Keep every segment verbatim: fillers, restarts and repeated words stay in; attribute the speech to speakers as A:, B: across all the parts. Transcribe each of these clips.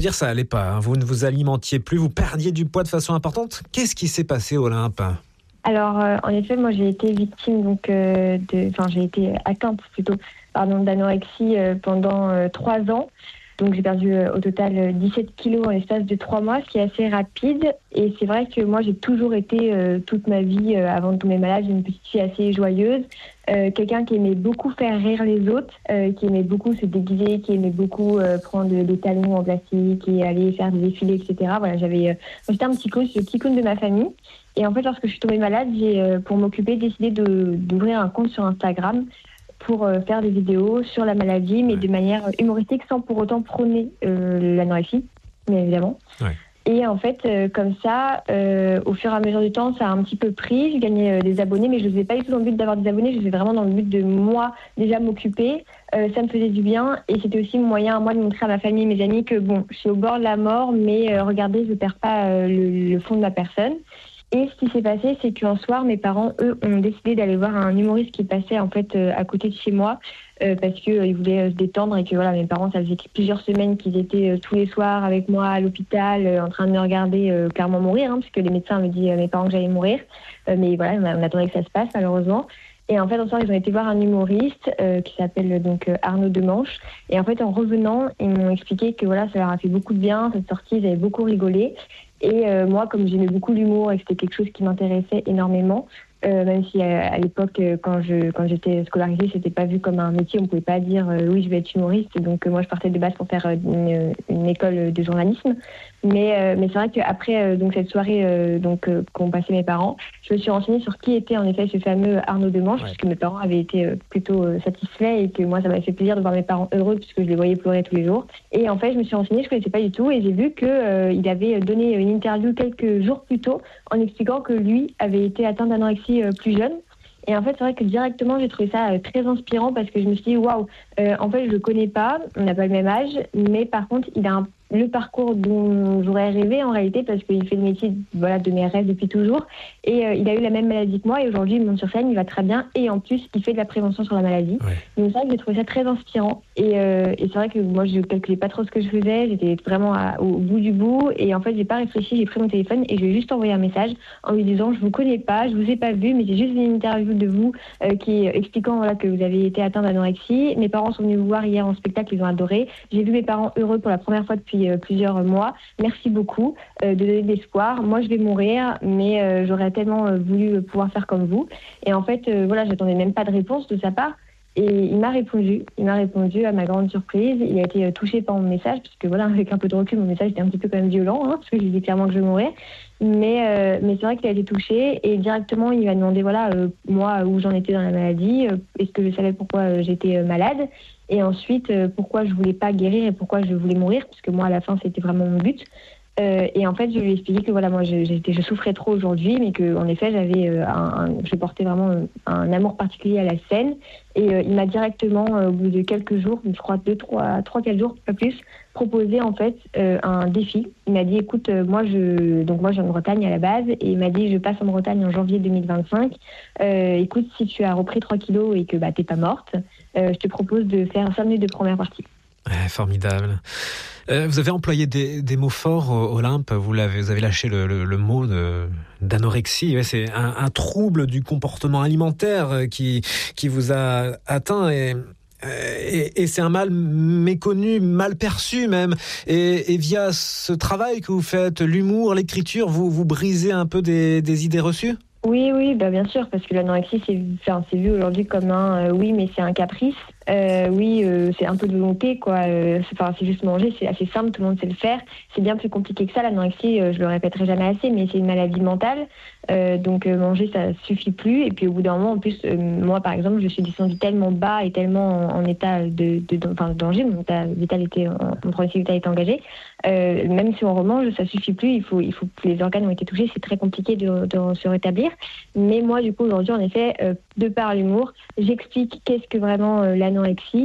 A: Dire ça allait pas, hein. Vous ne vous alimentiez plus, vous perdiez du poids de façon importante. Qu'est-ce qui s'est passé, Olympe ?
B: Alors, euh, en effet, moi, j'ai été victime, donc, euh, de, enfin, j'ai été atteinte plutôt, pardon, d'anorexie euh, pendant euh, trois ans. Donc, j'ai perdu euh, au total euh, dix-sept kilos en l'espace de trois mois, ce qui est assez rapide. Et c'est vrai que moi, j'ai toujours été, euh, toute ma vie, euh, avant de tomber malade, une petite fille assez joyeuse. Euh, quelqu'un qui aimait beaucoup faire rire les autres, euh, qui aimait beaucoup se déguiser, qui aimait beaucoup euh, prendre des talons en plastique et aller faire des défilés, et cetera. Voilà, j'avais, euh, moi, j'étais un petit clown, le petit clown de ma famille. Et en fait, lorsque je suis tombée malade, j'ai, euh, pour m'occuper, décidé de, d'ouvrir un compte sur Instagram pour euh, faire des vidéos sur la maladie, mais ouais. de manière humoristique, sans pour autant prôner euh, l'anorexie, bien évidemment. Ouais. Et en fait, euh, comme ça, euh, au fur et à mesure du temps, ça a un petit peu pris. Je gagnais euh, des abonnés, mais je ne le faisais pas du tout dans le but d'avoir des abonnés. Je le faisais vraiment dans le but de, moi, déjà m'occuper. Euh, ça me faisait du bien. Et c'était aussi mon moyen à moi de montrer à ma famille et mes amis que, bon, je suis au bord de la mort, mais euh, regardez, je ne perds pas euh, le, le fond de ma personne. Et ce qui s'est passé, c'est qu'un soir, mes parents, eux, ont décidé d'aller voir un humoriste qui passait en fait euh, à côté de chez moi euh, parce qu'ils euh, voulaient euh, se détendre et que voilà, mes parents, ça faisait plusieurs semaines qu'ils étaient euh, tous les soirs avec moi à l'hôpital euh, en train de me regarder euh, clairement mourir, hein, parce que les médecins me dit à mes parents que j'allais mourir. Euh, mais voilà, on, a, on attendait que ça se passe malheureusement. Et en fait, un soir, ils ont été voir un humoriste euh, qui s'appelle donc euh, Arnaud Demanche. Et en fait, en revenant, ils m'ont expliqué que voilà, ça leur a fait beaucoup de bien, cette sortie, ils avaient beaucoup rigolé. Et euh, moi, comme j'aimais beaucoup l'humour et que c'était quelque chose qui m'intéressait énormément, euh, même si à, à l'époque, quand, je, quand j'étais scolarisée, c'était pas vu comme un métier, on pouvait pas dire euh, oui, je vais être humoriste. Donc euh, moi, je partais de base pour faire euh, une, une école de journalisme. Mais, euh, mais c'est vrai qu'après euh, donc cette soirée euh, donc euh, qu'ont passé mes parents, je me suis renseignée sur qui était en effet ce fameux Arnaud Demanche, ouais. puisque mes parents avaient été euh, plutôt euh, satisfaits et que moi, ça m'avait fait plaisir de voir mes parents heureux puisque je les voyais pleurer tous les jours. Et en fait, je me suis renseignée, je connaissais pas du tout et j'ai vu que euh, il avait donné une interview quelques jours plus tôt en expliquant que lui avait été atteint d'anorexie euh, plus jeune. Et en fait, c'est vrai que directement, j'ai trouvé ça euh, très inspirant parce que je me suis dit, waouh, euh, en fait, je le connais pas, on n'a pas le même âge, mais par contre, il a un le parcours dont j'aurais rêvé en réalité parce qu'il fait le métier voilà, de mes rêves depuis toujours et euh, il a eu la même maladie que moi et aujourd'hui il monte sur scène, il va très bien et en plus il fait de la prévention sur la maladie. Ouais. Donc c'est vrai que j'ai trouvé ça très inspirant et, euh, et c'est vrai que moi je calculais pas trop ce que je faisais, j'étais vraiment à, au bout du bout et en fait j'ai pas réfléchi, j'ai pris mon téléphone et je lui ai juste envoyé un message en lui disant je vous connais pas, je vous ai pas vu mais j'ai juste vu une interview de vous euh, qui expliquant voilà, que vous avez été atteint d'anorexie. Mes parents sont venus vous voir hier en spectacle, ils ont adoré. J'ai vu mes parents heureux pour la première fois depuis plusieurs mois. Merci beaucoup euh, de donner de l'espoir. Moi, je vais mourir, mais euh, j'aurais tellement euh, voulu pouvoir faire comme vous. Et en fait, euh, voilà, j'attendais même pas de réponse de sa part. Et il m'a répondu. Il m'a répondu à ma grande surprise. Il a été euh, touché par mon message, parce que voilà, avec un peu de recul, mon message était un petit peu quand même violent, hein, parce que je lui ai dit clairement que je mourrais. Mais, euh, mais c'est vrai qu'il a été touché et directement, il m'a demandé voilà, euh, moi, où j'en étais dans la maladie, euh, est-ce que je savais pourquoi euh, j'étais euh, malade. Et ensuite, euh, pourquoi je voulais pas guérir et pourquoi je voulais mourir, parce que moi, à la fin, c'était vraiment mon but. Euh, et en fait, je lui ai expliqué que voilà, moi, je, j'étais, je souffrais trop aujourd'hui, mais que en effet, j'avais, euh, un, un, je portais vraiment un, un amour particulier à la scène. Et euh, il m'a directement, euh, au bout de quelques jours, je crois deux, trois, trois, quatre jours, pas plus, proposé en fait euh, un défi. Il m'a dit, écoute, euh, moi, je, donc moi, je viens de Bretagne à la base, et il m'a dit, je passe en Bretagne en janvier deux mille vingt-cinq. Euh, écoute, si tu as repris trois kilos et que bah t'es pas morte, euh, je te propose de faire cinq minutes de première partie.
A: Ouais, formidable. Euh, vous avez employé des, des mots forts, Olympe. Vous, l'avez, vous avez lâché le, le, le mot de, d'anorexie. Ouais, c'est un, un trouble du comportement alimentaire qui, qui vous a atteint et, et, et c'est un mal méconnu, mal perçu même. Et, et via ce travail que vous faites, l'humour, l'écriture, vous, vous brisez un peu des, des idées reçues ?
B: Oui, oui, bah bien sûr, parce que l'anorexie, c'est, enfin, c'est vu aujourd'hui comme un euh, oui, mais c'est un caprice. Euh, oui, euh, c'est un peu de volonté, quoi. Euh, c'est, enfin, c'est juste manger, c'est assez simple, tout le monde sait le faire. C'est bien plus compliqué que ça, l'anorexie, euh, je le répéterai jamais assez, mais c'est une maladie mentale. Euh, donc euh, manger, ça suffit plus. Et puis au bout d'un moment, en plus, euh, moi, par exemple, je suis descendue tellement bas et tellement en, en état de, de, de, enfin, de danger, mon état vital était, mon pronostic vital était engagé. Euh, même si on remange, ça suffit plus. Il faut, il faut que les organes ont été touchés. C'est très compliqué de, de se rétablir. Mais moi, du coup, aujourd'hui, en effet, euh, de par l'humour, j'explique qu'est-ce que vraiment euh, l'anorexie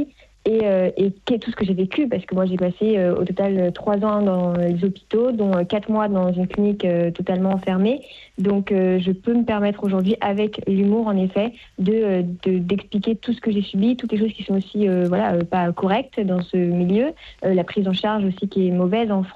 B: et, euh, et tout ce que j'ai vécu, parce que moi j'ai passé euh, au total trois ans dans les hôpitaux, dont quatre mois dans une clinique euh, totalement fermée. Donc euh, je peux me permettre aujourd'hui, avec l'humour en effet, de, de d'expliquer tout ce que j'ai subi, toutes les choses qui sont aussi euh, voilà euh, pas correctes dans ce milieu, euh, la prise en charge aussi qui est mauvaise en France.